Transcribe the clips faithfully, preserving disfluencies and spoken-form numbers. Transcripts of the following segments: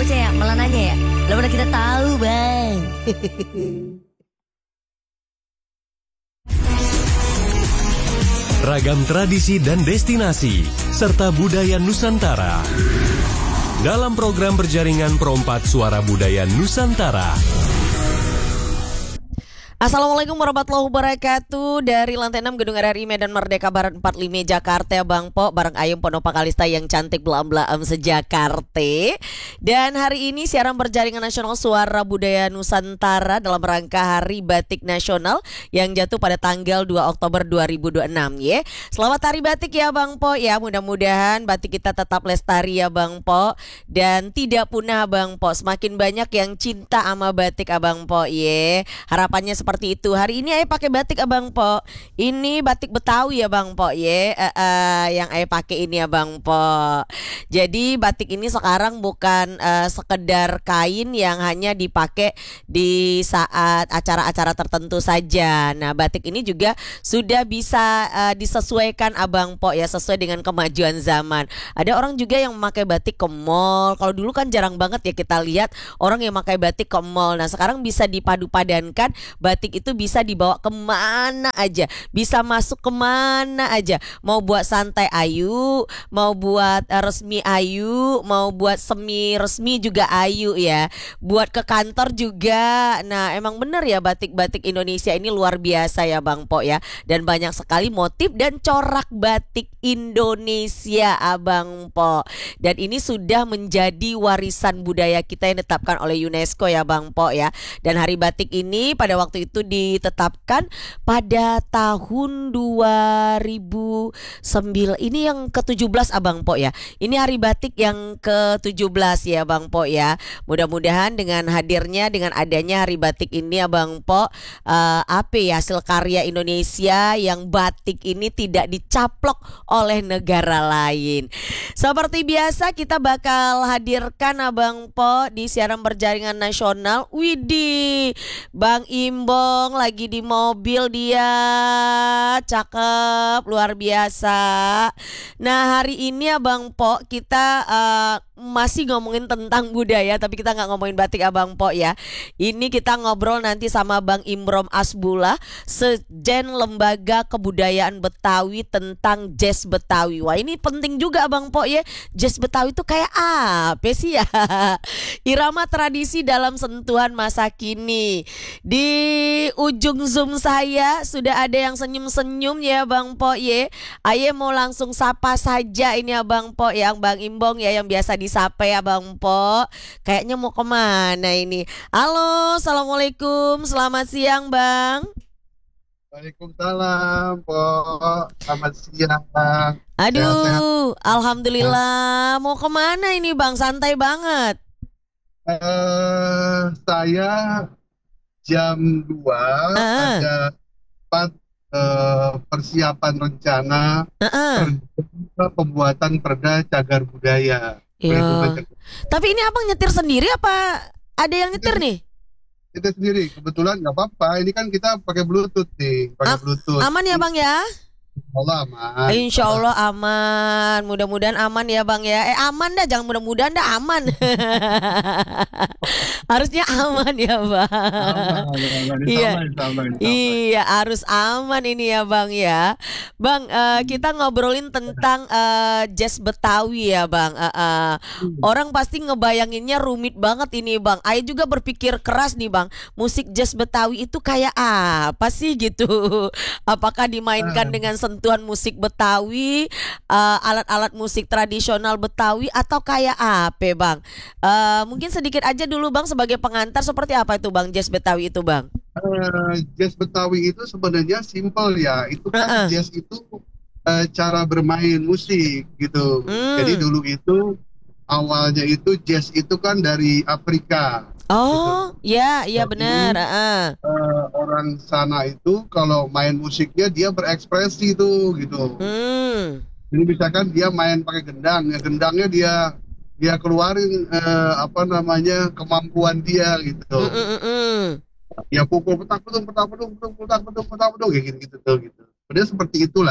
baca ya, malah nanya ya. Lah mana kita tahu bang. Ragam tradisi dan destinasi serta budaya Nusantara dalam program berjaringan Perompak Suara Budaya Nusantara. Assalamualaikum warahmatullahi wabarakatuh. Dari lantai enam Gedung R R I Medan Merdeka Barat empat puluh lima Jakarta, Bang Po, bareng Ayum Pondopak Kalista yang cantik belam-belam sejakarta. Dan hari ini siaran berjaringan nasional Suara Budaya Nusantara dalam rangka Hari Batik Nasional yang jatuh pada tanggal dua Oktober dua ribu dua puluh enam ya. Selamat Hari Batik ya Bang Po ya. Mudah-mudahan batik kita tetap lestari ya Bang Po dan tidak punah Bang Po. Semakin banyak yang cinta sama batik Abang Po ya. Harapannya seperti itu. Hari ini Ayah pakai batik Abang Po. Ini batik Betawi ya Bang Po ya. Uh, uh, yang Ayah pakai ini ya Bang Po. Jadi batik ini sekarang bukan uh, sekedar kain yang hanya dipakai di saat acara-acara tertentu saja. Nah, batik ini juga sudah bisa uh, disesuaikan Abang Po ya, sesuai dengan kemajuan zaman. Ada orang juga yang memakai batik ke mall. Kalau dulu kan jarang banget ya kita lihat orang yang memakai batik ke mall. Nah, sekarang bisa dipadu-padankan. Batik itu bisa dibawa kemana aja, bisa masuk kemana aja. Mau buat santai ayu, mau buat uh, resmi ayu, mau buat semi resmi juga ayu ya. Buat ke kantor juga. Nah emang bener ya batik-batik Indonesia ini luar biasa ya Bang Po ya. Dan banyak sekali motif dan corak batik Indonesia Abang Po. Dan ini sudah menjadi warisan budaya kita yang ditetapkan oleh UNESCO ya Bang Po ya. Dan Hari Batik ini pada waktu itu ditetapkan pada tahun dua ribu sembilan. Ini yang ke tujuh belas Abang Po ya. Ini Hari Batik yang ke tujuh belas ya Bang Po ya. Mudah-mudahan dengan hadirnya, dengan adanya Hari Batik ini Abang Po, uh, apa ya, hasil karya Indonesia yang batik ini tidak dicaplok oleh negara lain. Seperti biasa kita bakal hadirkan Abang Po di siaran berjaringan nasional. Widih, Bang Imbong lagi di mobil dia, cakep luar biasa. Nah hari ini Abang Po kita uh, masih ngomongin tentang budaya, tapi kita nggak ngomongin batik Abang Po ya. Ini kita ngobrol nanti sama Bang Imrom Asbullah, Sekjen Lembaga Kebudayaan Betawi, tentang jazz Betawi. Wah ini penting juga Abang Po ya. Jazz Betawi itu kayak apa sih ya? Irama tradisi dalam sentuhan masa kini. Di ujung Zoom saya sudah ada yang senyum-senyum ya Bang Po ya. Aye mau langsung sapa saja ini Abang Po, yang Bang Imbong ya, yang biasa disapa ya Bang Po. Kayaknya mau kemana ini? Halo, assalamualaikum, selamat siang Bang. Waalaikumsalam Po, selamat siang. Aduh, Sehat-sehat. alhamdulillah. Mau kemana ini Bang? Santai banget. Eh, saya jam dua Ah. ada empat eh, persiapan rencana Uh-uh. perda- pembuatan perda cagar budaya. Iya. Perlindungan cagar. Tapi ini abang nyetir sendiri apa ada yang nyetir nih? Kita sendiri, kebetulan nggak apa-apa. Ini kan kita pakai Bluetooth nih, pakai Am- Bluetooth. Aman ya Bang ya? Allah aman. Insya Allah aman. Mudah-mudahan aman ya Bang ya. Eh aman dah, jangan mudah-mudahan dah, aman. Harusnya aman ya Bang. Aman, aman, Iya. aman, aman, aman. Iya harus aman ini ya Bang ya. Bang eh, kita ngobrolin tentang eh, jazz Betawi ya Bang. Eh, eh, Orang pasti ngebayanginnya rumit banget ini Bang. Ayo juga berpikir keras nih Bang. Musik jazz Betawi itu kayak apa sih gitu? Apakah dimainkan Ah. dengan sentuhan musik Betawi, eh, alat-alat musik tradisional Betawi, atau kayak apa Bang? Eh, mungkin sedikit aja dulu Bang sebagai pengantar, seperti apa itu Bang jazz Betawi itu Bang? Eh, jazz Betawi itu sebenarnya simple ya. Itu kan Uh-uh. jazz itu eh, cara bermain musik gitu. Hmm. Jadi dulu itu awalnya itu jazz itu kan dari Afrika. Oh, ya, iya Jadi, benar. Heeh. Eh, orang sana itu kalau main musiknya dia berekspresi tuh gitu. Hmm. Jadi misalkan dia main pakai gendang, ya gendangnya dia dia keluarin eh, apa namanya kemampuan dia gitu. Mm, mm, mm, mm. Ya pukul petak pedung petak pedung pedung petak pedung petak pedung kayak gitu gitu tuh gitu. Padahal seperti itulah.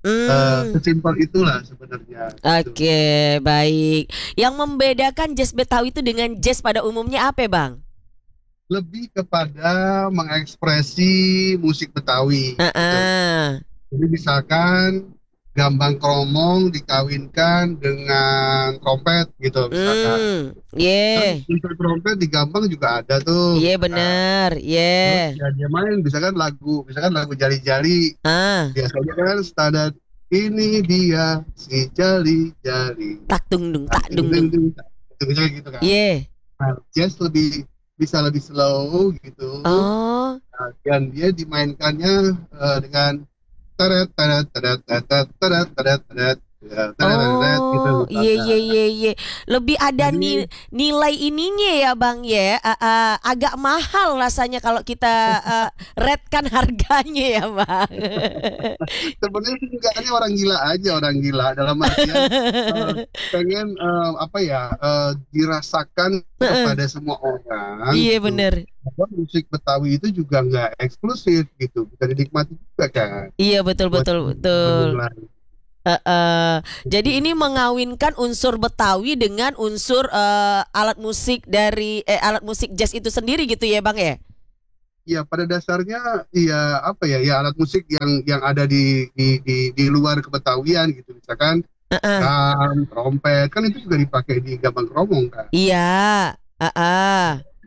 Uh, Hmm. sesimpel itulah sebenarnya. Oke, Gitu. baik. Yang membedakan jazz Betawi itu dengan jazz pada umumnya apa, Bang? Lebih kepada mengekspresi musik Betawi. Gitu. Heeh. Jadi misalkan gambang kromong dikawinkan dengan trompet gitu misalkan. Hmm. Kan Ye. untuk trompet di gambang juga ada tuh. Ye Nah, bener. terus Ye. ya dia main misalkan lagu, misalkan lagu jari-jari. Ah. Biasanya kan standar ini dia si jari-jari. Tak dung dung, Nah, tak ding, dung ding, dung. ding, gitu, misalnya gitu kan. Ye. Nah, jazz lebih bisa lebih slow gitu. Oh. Nah, dan dia dimainkannya eh, dengan teret teret teret teret teret teret teret ya, teret teret gitu Oh, ye ye misalkan. ye ye. Lebih ada Jadi ni- nilai ininya ya, Bang ya. Ah, ah, agak mahal rasanya kalau kita uh, rate-kan harganya ya, Bang. sebenarnya sih enggaknya orang gila aja, orang gila dalam artian eh, pengen eh, apa ya eh, dirasakan kepada semua orang Iya gitu. bener. Bahwa musik Betawi itu juga nggak eksklusif gitu, bisa dinikmati juga kan Iya betul buat betul betul. pendengar. Eh, eh. Jadi ini mengawinkan unsur Betawi dengan unsur eh, alat musik dari eh, alat musik jazz itu sendiri gitu ya, Bang ya. Ya pada dasarnya ya apa ya ya alat musik yang yang ada di di di, di luar kebetawian gitu misalkan Heeh. drum, trompet kan itu juga dipakai di gambang kromong kan. Iya. Ah, ah.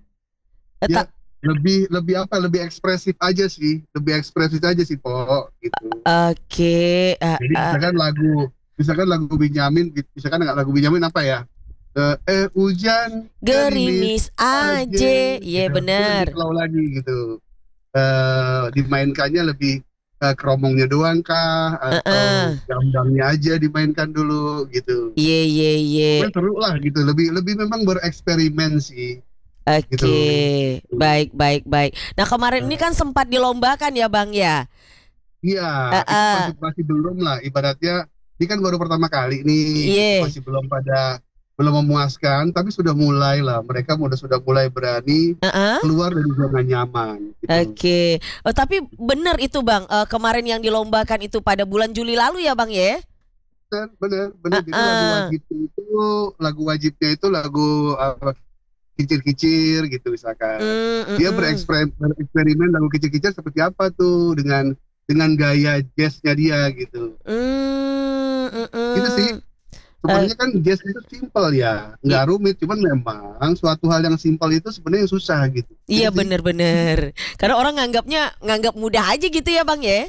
Eh, Ya ta- lebih lebih apa lebih ekspresif aja sih, lebih ekspresif aja sih Po gitu. Oke. Ah, Jadi ah. misalkan lagu misalkan lagu Benyamin gitu, misalkan nggak lagu Benyamin apa ya? Eh, eh hujan Gerimis aja. Iya gitu. bener. Itu lebih slow lagi gitu. Eh dimainkannya lebih eh, kromongnya doang kah atau Heeh. gambangnya aja dimainkan dulu gitu. Iya iya iya. Pokoknya seru lah gitu. Lebih lebih memang bereksperimen sih Oke, gitu. baik baik baik. Nah kemarin ini kan sempat dilombakan ya, Bang ya. Iya, Eh, itu eh. masih masih belum lah. Ibaratnya ini kan baru pertama kali nih, Iya. itu masih belum pada belum memuaskan, tapi sudah mulai lah. Mereka udah sudah mulai berani Heeh. keluar dari zona nyaman. Gitu. Oke. Oh, tapi benar itu, Bang. Eh, kemarin yang dilombakan itu pada bulan Juli lalu ya, Bang ya. Bener, bener, bener. Jadi Ah, lagu ah. wajibnya itu, lagu wajibnya itu lagu apa, kicir-kicir gitu misalkan. Mm, mm, Dia mm. bereksperimen, bereksperimen lagu kicir-kicir seperti apa tuh dengan dengan gaya jazznya dia gitu. Mm, mm, mm. Itu sih. Sebenarnya kan jazz itu simpel ya, nggak rumit. Cuman memang suatu hal yang simpel itu sebenarnya yang susah gitu. Iya Gitu sih. bener-bener. Karena orang nganggapnya nganggap mudah aja gitu ya, Bang ya.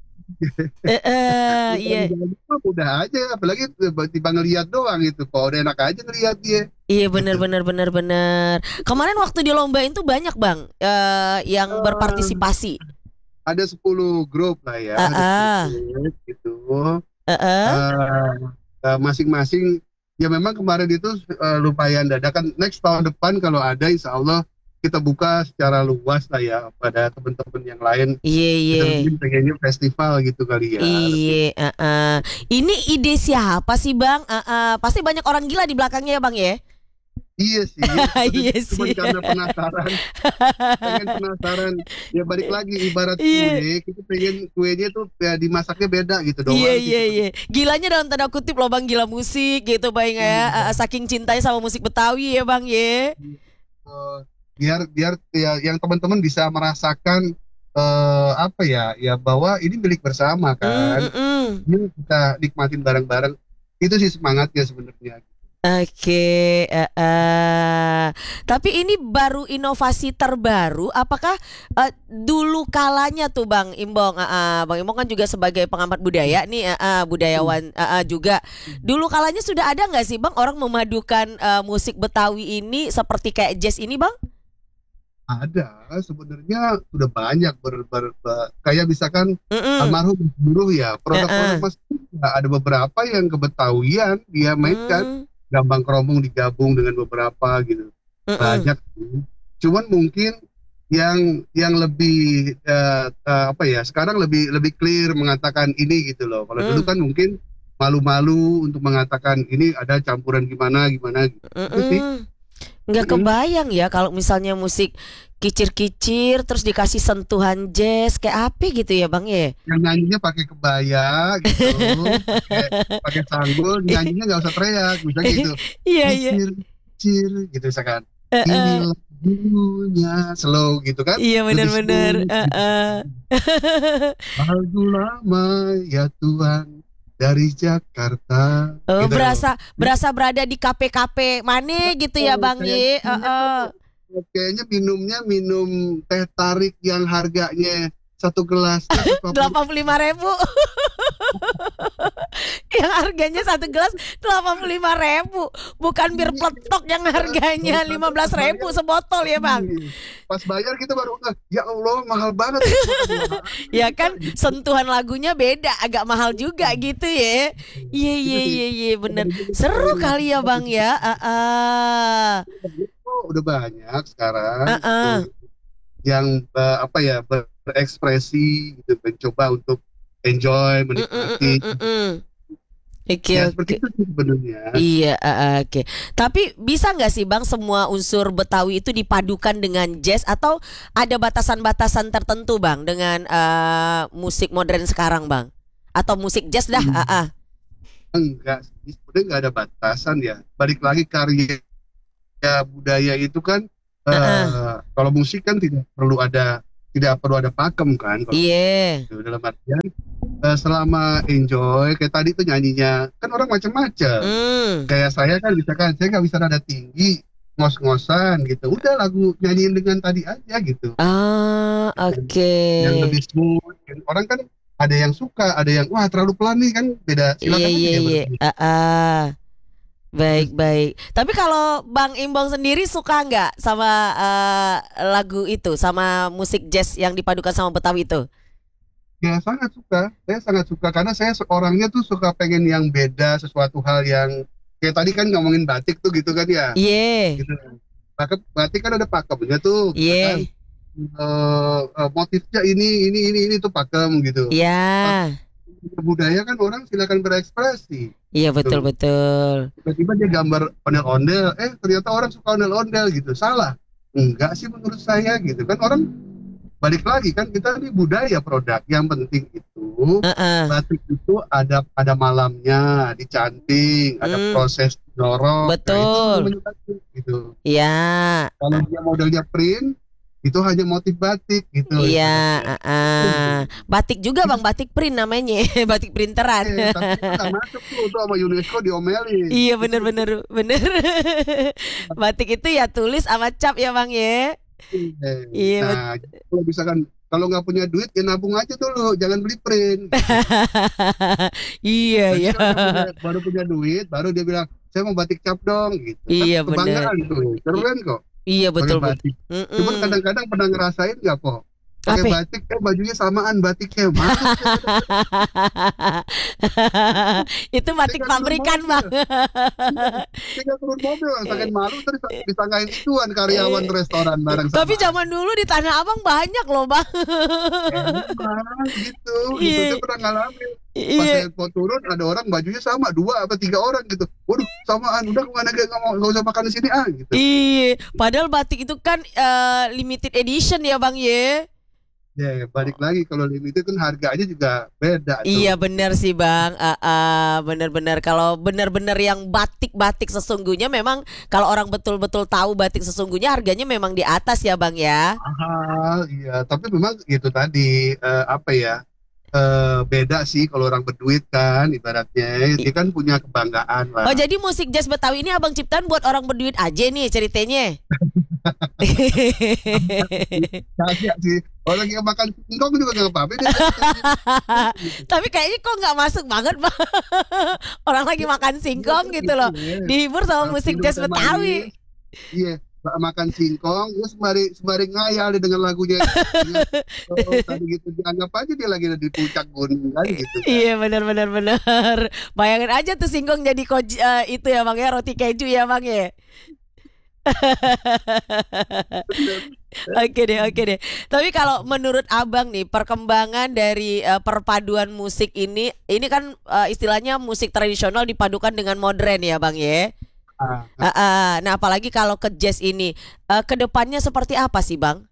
Eh, eh, iya. Udah aja, apalagi tiba-tiba ngeliat doang gitu. Kok udah enak aja ngeliat dia. Iya bener-bener bener-bener. Kemarin waktu dilombain tuh banyak, Bang, eh, yang berpartisipasi. Ada sepuluh grup lah ya, Ah, ada ah. sepuluh grup gitu. Eh, eh. Eh, eh, masing-masing ya memang kemarin itu eh, lumayan dadakan. Next tahun depan kalau ada insya Allah kita buka secara luas lah ya pada teman-teman yang lain. Iya iya. Kita mungkin pengennya festival gitu kali ya. Iya, eh, eh. Ini ide siapa sih, Bang? Eh, eh, Pasti banyak orang gila di belakangnya ya, Bang ya. Iya sih. Iya Cuma sih. karena penasaran, pengen penasaran. Ya balik lagi ibarat Iya. kue, kita pengen kuenya tuh ya dimasaknya beda gitu doang. Iya gitu. iya iya. Gilanya dalam tanda kutip loh, Bang, gila musik gitu, Bang ya. Eh, Saking cintanya sama musik Betawi ya, Bang ya. Eh, biar biar ya yang teman-teman bisa merasakan eh, apa ya ya bahwa ini milik bersama Mm, kan. mm, mm. Ini kita nikmatin bareng-bareng. Itu sih semangatnya sebenarnya. Oke, eh, eh. Tapi ini baru inovasi terbaru. Apakah eh, dulu kalanya tuh Bang Imbong, eh, eh, Bang Imbong kan juga sebagai pengamat budaya nih, eh, eh, budayawan eh, eh, juga. Dulu kalanya sudah ada nggak sih Bang orang memadukan eh, musik Betawi ini seperti kayak jazz ini Bang? Ada sebenarnya sudah banyak ber, ber- ber- kayak misalkan Mm-mm. almarhum Guru ya produk-produk Eh, eh. mas ada beberapa yang kebetawian dia mainkan Mm, gambang kromong digabung dengan beberapa gitu mm-mm. banyak sih. Cuman mungkin yang yang lebih eh, eh, apa ya sekarang lebih lebih clear mengatakan ini gitu loh. Kalau dulu Mm. kan mungkin malu-malu untuk mengatakan ini ada campuran gimana gimana gitu. Itu sih. Mm-mm. Nggak kebayang ya kalau misalnya musik kicir-kicir terus dikasih sentuhan jazz kayak apa gitu ya Bang ya? Yang nyanyinya pakai kebaya gitu, pakai pakai sanggul, nyanyinya nggak usah teriak, bisa gitu. Iya iya. Kicir, kicir gitu misalkan. Eh, Ini eh. lagunya slow gitu kan. Iya Lebih benar-benar. smooth Eh, gitu. eh. Lagu lama ya Tuhan dari Jakarta Oh, gitu. berasa berasa berada di kafe-kafe mana gitu ya Oh, Bang Ye. kayaknya, Heeh. kayaknya minumnya minum teh tarik yang harganya satu gelasnya delapan puluh lima ribu. Yang harganya satu gelas delapan puluh lima ribu. Bukan bir peletok yang harganya lima belas ribu sebotol ya Bang. Pas bayar kita baru nggak, ya Allah mahal banget. Ya kan sentuhan lagunya beda, agak mahal juga gitu ya. Iya iya iya iya bener. Seru kali ya Bang ya. Ah, ah. Oh, udah banyak sekarang Ah, ah. gitu, yang eh, apa ya berekspresi gitu, mencoba untuk enjoy, Mm, mm, mm, menikmati. mm, mm. Oke Ya oke. seperti itu sih sebenarnya. Iya, ah, ah, oke. Tapi bisa nggak sih Bang semua unsur Betawi itu dipadukan dengan jazz atau ada batasan-batasan tertentu Bang dengan eh, musik modern sekarang Bang? Atau musik jazz dah? Hmm. Ah, ah. Enggak, sebenarnya nggak ada batasan ya. Balik lagi karya budaya itu kan, eh, Uh-uh. kalau musik kan tidak perlu ada tidak perlu ada pakem kan. Kalau Iya. gitu, dalam artian eh, selama enjoy kayak tadi tuh nyanyinya kan orang macam-macam. Hmm. Kayak saya kan misalkan saya nggak bisa nada tinggi, ngos-ngosan gitu. Udah lagu nyanyiin dengan tadi aja gitu. Ah, oke. Yang lebih smooth. Orang kan ada yang suka, ada yang wah terlalu pelan nih kan beda. Silakan Iya aja iya dia iya. berbeda. Ah, ah. Baik baik. Tapi kalau Bang Imbong sendiri suka nggak sama eh, lagu itu, sama musik jazz yang dipadukan sama Betawi itu? Ya sangat suka, saya sangat suka karena saya orangnya tuh suka pengen yang beda, sesuatu hal yang kayak tadi kan ngomongin batik tuh gitu kan ya, Iya. gitu. Maka batik kan ada pakemnya tuh, gitu Iya. kan. Eh, eh, motifnya ini ini ini ini tuh pakem gitu. Iya. Budaya kan orang silakan berekspresi. Iya betul betul. Tiba-tiba dia gambar ondel-ondel, eh ternyata orang suka ondel-ondel gitu, salah? Enggak sih menurut saya gitu kan, orang balik lagi kan kita ini budaya produk, yang penting itu Heeh. batik itu ada ada malamnya, dicanting, ada Hmm. proses dorong. Betul. Nah, itu namanya batik gitu. Iya. Kalau dia modelnya print, itu hanya motif batik gitu. Iya, ibaratnya. ah, ah. Batik juga Bang, batik print namanya, batik printeran. Eh, tapi itu nggak masuk tuh, itu sama UNESCO diomelin. Iya bener-bener bener. Batik itu ya tulis sama cap ya Bang ya. Eh, Iya, nah, kalau misalkan kalau nggak punya duit ya nabung aja dulu, jangan beli print. Iya Nanti ya. kalau punya- baru punya duit, baru dia bilang saya mau batik cap dong gitu. Iya, Kan kebanggaan tuh, keren kok. Iya betul Pakai betul. batik. Cuman Mm-mm. kadang-kadang pernah ngerasain nggak po? Pakai Apa? batik, eh bajunya samaan batiknya. Mana? Itu batik Tinggal pabrikan turun Bang. Tinggal turun mobil, saking malu tadi disangkain ituan karyawan restoran bareng sama. Tapi zaman dulu di Tanah Abang banyak loh Bang. Emang gitu, Iya. gitu saya pernah ngalamin. Pas Iya. saya mau turun ada orang bajunya sama dua atau tiga orang gitu. Waduh samaan, udah kemana gak nggak mau nggak usah makan di sini ah gitu. Iya, padahal batik itu kan eh, limited edition ya Bang ye. Ya balik lagi kalau limited kan harganya juga beda. tuh. Iya benar sih Bang. Ah, ah, benar-benar kalau benar-benar yang batik-batik sesungguhnya memang kalau orang betul-betul tahu batik sesungguhnya harganya memang di atas ya Bang ya. Mahal, iya. Tapi memang gitu tadi eh, apa ya? Eh, beda sih kalau orang berduit kan ibaratnya dia kan punya kebanggaan lah. Oh jadi musik jazz Betawi ini Abang ciptaan buat orang berduit aja nih ceritanya. Kagak sih. Orang yang makan singkong juga nggak apa-apa dia. Tapi kayaknya kok nggak masuk banget Bang. Orang lagi makan singkong gitu loh. Dihibur sama musik jazz Betawi. Iya, makan singkong, terus sembari sembari ngayal dia dengan lagunya. Oh, tadi gitu dianggap aja dia lagi ada di puncak gunung kan gitu. Kan. Iya benar-benar benar. Bayangin aja tuh singkong jadi koji, eh, itu ya Bang ya, roti keju ya Bang ya. Oke deh, oke deh. Tapi kalau menurut Abang nih perkembangan dari eh, perpaduan musik ini, ini kan eh, istilahnya musik tradisional dipadukan dengan modern ya Bang ya. Ah, Ah, ah. Nah, apalagi kalau ke jazz ini, eh, ke depannya seperti apa sih, Bang?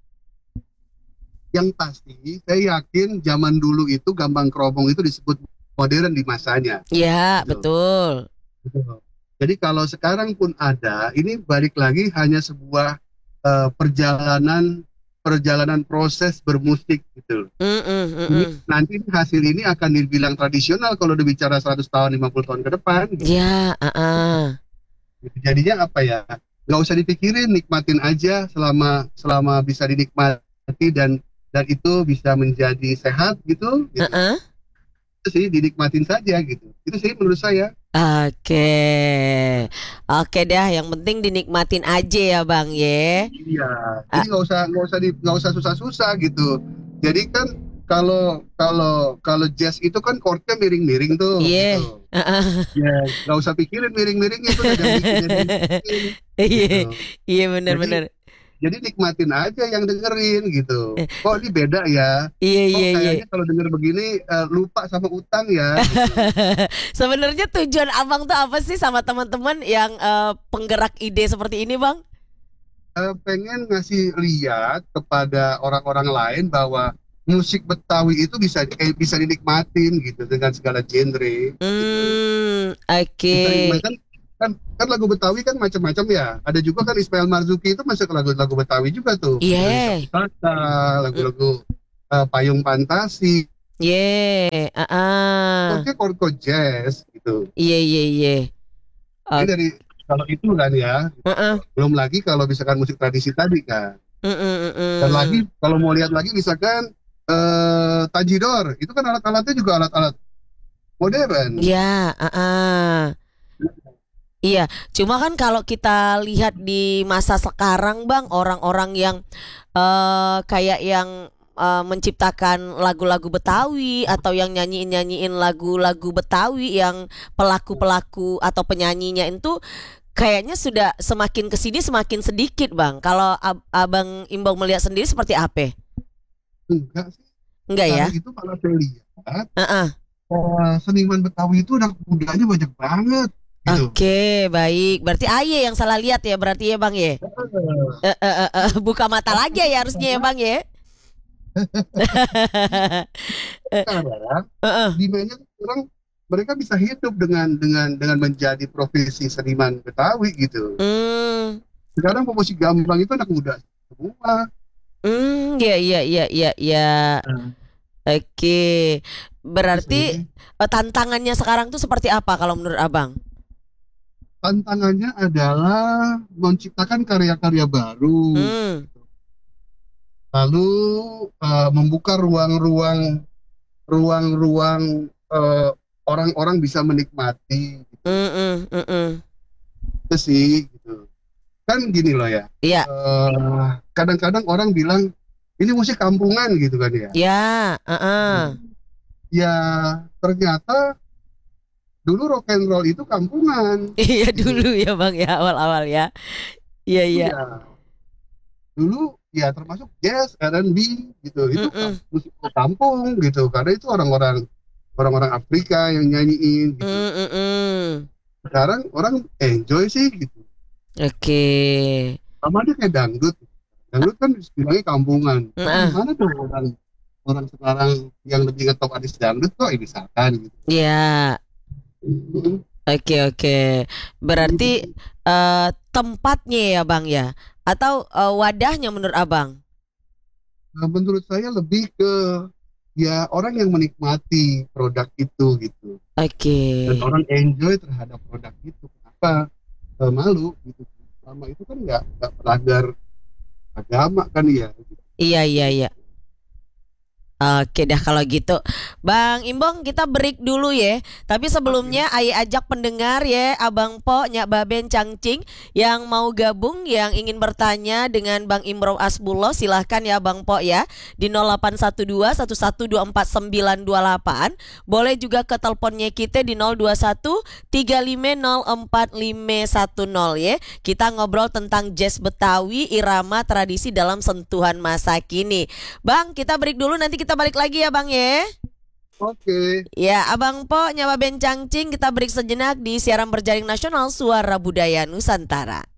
yang pasti saya yakin zaman dulu itu gambang kromong itu disebut modern di masanya. Ya, Gitu. betul. Betul. Jadi kalau sekarang pun ada, ini balik lagi hanya sebuah eh, perjalanan perjalanan proses bermusik gitu. Mm, mm, mm, Ini mm. nanti hasil ini akan dibilang tradisional kalau dibicara seratus tahun, lima puluh tahun ke depan. Ya, ah, ah. Gitu. Jadinya apa ya? Nggak usah dipikirin, nikmatin aja selama selama bisa dinikmati dan dan itu bisa menjadi sehat gitu. Ah, gitu. ah. Itu sih dinikmatin saja gitu. Itu sih menurut saya. Oke, oke dah. Yang penting dinikmatin aja ya, Bang ye. Iya. Ah. Jadi nggak usah nggak usah di nggak usah susah-susah gitu. Jadi kan kalau kalau kalau jazz itu kan chordnya miring-miring tuh. Iya. Gitu. Ah, ah. Ya, nggak usah pikirin miring-miringnya itu udah bikin bikin, Iya, gitu. iya benar-benar. Jadi nikmatin aja yang dengerin gitu. Kok ini beda ya? Iya, Kok iya, iya. kayaknya kalau denger begini eh, lupa sama utang ya. Gitu. Sebenarnya tujuan Abang tuh apa sih sama teman-teman yang eh, penggerak ide seperti ini, Bang? Eh, pengen ngasih lihat kepada orang-orang lain bahwa musik Betawi itu bisa eh, bisa dinikmatin gitu dengan segala genre. Hmm, oke. Bisa dinikmatin. Kan, kan lagu Betawi kan macam-macam ya. Ada juga kan Ismail Marzuki itu masuk ke lagu-lagu Betawi juga tuh. Iya. Lagu lagu-lagu eh, Payung Fantasi. Iya, ah, ah. Chordnya chord-chord jazz gitu. Iya, iya, iya. Ini dari kalau itu kan ya. Heeh. Belum lagi kalau misalkan musik tradisi tadi kan. Mm, mm, mm, mm. Dan lagi kalau mau lihat lagi misalkan eh Tanjidor, itu kan alat-alatnya juga alat-alat modern. Ya, ah, ah. Iya, cuma kan kalau kita lihat di masa sekarang, Bang, orang-orang yang eh kayak yang eh, menciptakan lagu-lagu Betawi atau yang nyanyiin-nyanyiin lagu-lagu Betawi yang pelaku-pelaku atau penyanyinya itu kayaknya sudah semakin kesini semakin sedikit, Bang. Kalau ab- Abang Imbong melihat sendiri seperti apa? Enggak sih. Enggak ya? Karena itu kalau saya lihat Heeh. eh, seniman Betawi itu anak mudanya banyak banget gitu. Oke, baik. Berarti Aye yang salah lihat ya, berarti ya, Bang ya. Eh, eh, eh, eh, buka mata lagi ya harusnya ya, Bang ya. Sekarang Heeh. demandnya orang mereka bisa hidup dengan dengan dengan menjadi profesi seniman Betawi gitu. Hmm. Sekarang pemusik gambang itu anak muda semua. Hmm, ya, ya, ya, ya, ya. Oke. Berarti eh, tantangannya sekarang tuh seperti apa kalau menurut Abang? Tantangannya adalah menciptakan karya-karya baru, Hmm. lalu eh, membuka ruang-ruang ruang-ruang eh, orang-orang bisa menikmati Mm, mm, mm, mm. itu sih gitu. Kan gini loh ya. Iya. eh, kadang-kadang orang bilang ini musik kampungan gitu kan ya. Ya, heeh. Ya ternyata dulu rock and roll itu kampungan. Iya dulu ya, Bang ya, awal-awal ya. Iya, iya. Ya. Dulu ya termasuk jazz, R and B gitu. Itu Mm-mm. musik kampung gitu. Karena itu orang-orang orang-orang Afrika yang nyanyiin gitu. Mm, mm, mm. Sekarang orang enjoy sih gitu. Oke. Sama dia kayak dangdut. Dangdut kan bilangnya kampungan. Nah. Mana tuh orang orang sekarang yang lebih ngetop artis dangdut kok misalkan gitu. Ya. Oke, oke. Berarti eh, tempatnya ya, Bang ya, atau eh, wadahnya menurut Abang? Nah, menurut saya lebih ke ya orang yang menikmati produk itu gitu. Oke. Dan orang enjoy terhadap produk itu. Kenapa eh, malu gitu? Selama itu kan nggak nggak melanggar agama kan ya. Gitu. Iya, iya, iya. Oke dah kalau gitu, Bang Imbong, kita break dulu ya. Tapi sebelumnya Aye ajak pendengar ya, Abang Po, Nyak Baben, Cangcing yang mau gabung, yang ingin bertanya dengan Bang Imron Asbullah, silahkan ya Bang Po ya, di nol delapan satu dua satu satu dua empat sembilan dua delapan. Boleh juga ke teleponnya kita di nol dua satu tiga lima nol empat lima satu nol ya. Kita ngobrol tentang jazz Betawi, irama tradisi dalam sentuhan masa kini. Bang, kita break dulu, nanti kita balik lagi ya Bang ya. Oke. Ya, Abang Po, Nyawa Bencangcing, kita break sejenak di siaran berjaring nasional Suara Budaya Nusantara.